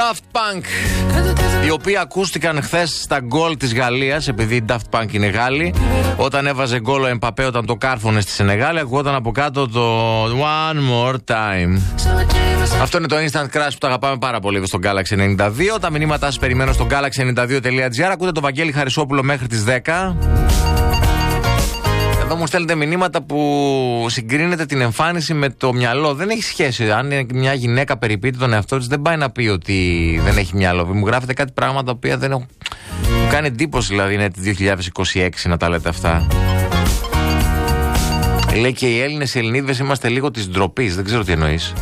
Daft Punk, οι οποίοι ακούστηκαν χθες στα γκολ της Γαλλίας, επειδή η Daft Punk είναι Γάλλοι. Όταν έβαζε γκολ ο Εμπαπέ, όταν το κάρφωνε στη Σενεγάλη, ακουγόταν από κάτω το One More Time. Αυτό είναι το Instant Crash που το αγαπάμε πάρα πολύ εδώ στο Galaxy 92. Τα μηνύματά σας περιμένω στο galaxy92.gr. Ακούτε τον Βαγγέλη Χαρισόπουλο μέχρι τις 10. Εδώ μου στέλνετε μηνύματα που συγκρίνετε την εμφάνιση με το μυαλό. Δεν έχει σχέση. Αν μια γυναίκα περιποιείται τον εαυτό της, δεν πάει να πει ότι δεν έχει μυαλό. Μου γράφετε κάτι πράγματα τα οποία δεν έχουν. Μου κάνει εντύπωση, δηλαδή, είναι 2026 να τα λέτε αυτά. Λέει και οι Έλληνες, οι Ελληνίδες είμαστε λίγο της ντροπής. Δεν ξέρω τι εννοείς.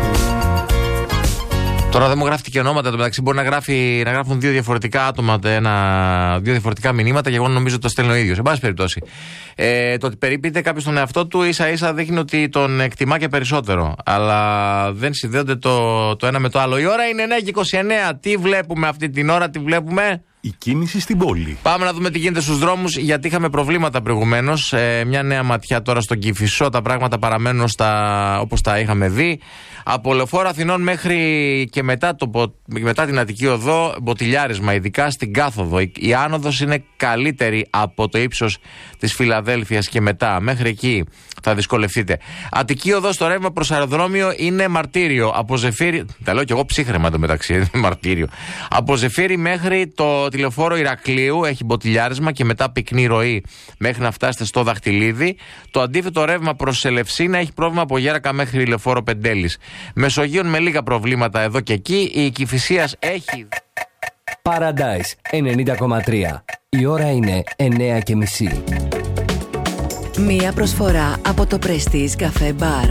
Τώρα δεν μου γράφει και ονόματα, το μεταξύ μπορεί να γράφουν δύο διαφορετικά άτομα, δύο διαφορετικά μηνύματα και εγώ νομίζω ότι το στέλνω ο ίδιος. Σε πάση περιπτώσει. Το ότι περιποιείται κάποιος τον εαυτό του ίσα-ίσα δείχνει ότι τον εκτιμά και περισσότερο. Αλλά δεν συνδέονται το ένα με το άλλο. Η ώρα είναι 9:29. Τι βλέπουμε αυτή την ώρα, τι βλέπουμε? Η κίνηση στην πόλη. Πάμε να δούμε τι γίνεται στους δρόμους, γιατί είχαμε προβλήματα προηγουμένως. Μια νέα ματιά τώρα στον Κηφισό. Τα πράγματα παραμένουν όπως τα είχαμε δει. Από Λεωφόρο Αθηνών μέχρι και μετά την Αττική Οδό, μποτιλιάρισμα, ειδικά στην κάθοδο. Η άνοδος είναι καλύτερη από το ύψος της Φιλαδέλφειας και μετά. Μέχρι εκεί θα δυσκολευτείτε. Αττική Οδό στο ρεύμα προς αεροδρόμιο είναι μαρτύριο. Από Ζεφύρι. Τα λέω κι εγώ ψύχρεμα εντωμεταξύ. Μαρτύριο. Από Ζεφύρι μέχρι το τηλεφόρο Ηρακλείου έχει μποτιλιάρισμα και μετά πυκνή ροή μέχρι να φτάσετε στο Δαχτυλίδι. Το αντίθετο ρεύμα προς Ελευσίνα έχει πρόβλημα από Γέρακα μέχρι Λεωφόρο Πεντέλης. Μεσογείων με λίγα προβλήματα εδώ και εκεί. Η Κηφισίας έχει. Paradise 90,3. Η ώρα είναι 9:30. Μία προσφορά από το Prestige Café Bar.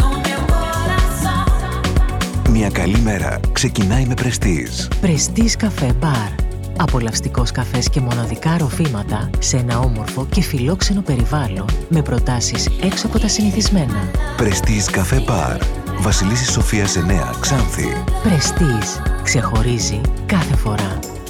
Μια καλή μέρα ξεκινάει με Prestige. Prestige Café Bar. Απολαυστικός καφές και μοναδικά ροφήματα σε ένα όμορφο και φιλόξενο περιβάλλον με προτάσεις έξω από τα συνηθισμένα. Prestige Café Bar. Βασιλίσσης Σοφίας 9, Ξάνθη. Prestige. Ξεχωρίζει κάθε φορά.